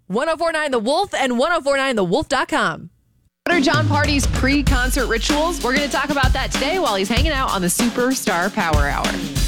1049 The Wolf and 1049thewolf.com. What are John Party's pre-concert rituals? We're going to talk about that today while he's hanging out on the Superstar Power Hour.